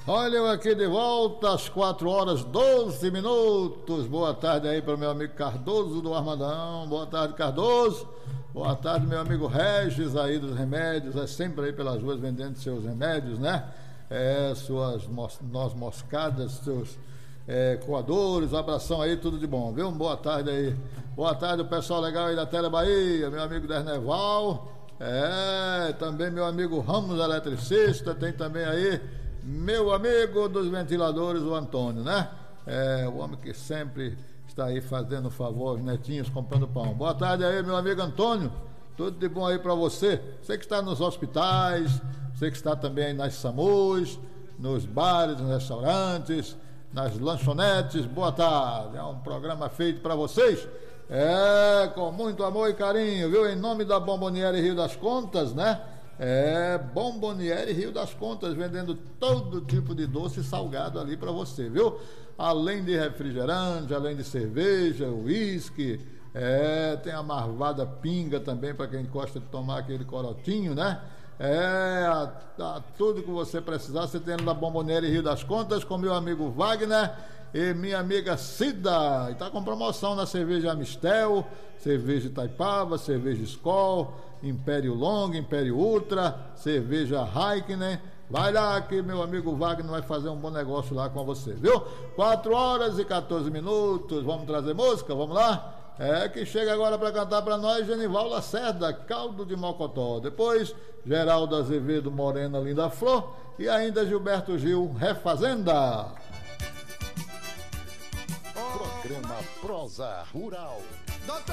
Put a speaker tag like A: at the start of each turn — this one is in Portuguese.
A: Olha eu aqui de volta às 4h12. Boa tarde aí para o meu amigo Cardoso do Armadão. Boa tarde, Cardoso. Boa tarde, meu amigo Regis aí dos remédios. É sempre aí pelas ruas vendendo seus remédios, né? Suas noz moscadas, seus coadores. Abração aí, tudo de bom, viu? Boa tarde aí. Boa tarde o pessoal legal aí da Tele Bahia, meu amigo Derneval. Também meu amigo Ramos Eletricista. Tem também aí meu amigo dos ventiladores, o Antônio, né? O homem que sempre está aí fazendo favor aos netinhos, comprando pão. Boa tarde aí, meu amigo Antônio. Tudo de bom aí para você. Você que está nos hospitais, você que está também aí nas SAMUs, nos bares, nos restaurantes, nas lanchonetes. Boa tarde. É um programa feito para vocês. Com muito amor e carinho, viu? Em nome da Bomboniere Rio das Contas, né? Bomboniere Rio das Contas, vendendo todo tipo de doce e salgado ali para você, viu? Além de refrigerante, além de cerveja, uísque, tem a marvada pinga também para quem gosta de tomar aquele corotinho, né? Tudo que você precisar, você tem na Bomboniere Rio das Contas com meu amigo Wagner e minha amiga Cida. E tá com promoção na cerveja Amistel, cerveja Itaipava, cerveja Skol, Império Long, Império Ultra, cerveja Heineken. Vai lá que meu amigo Wagner vai fazer um bom negócio lá com você, viu? 4h14. Vamos trazer música? Vamos lá? Que chega agora para cantar para nós Genival Lacerda, Caldo de Mocotó. Depois Geraldo Azevedo, Morena Linda Flor. E ainda Gilberto Gil, Refazenda.
B: Programa Prosa Rural.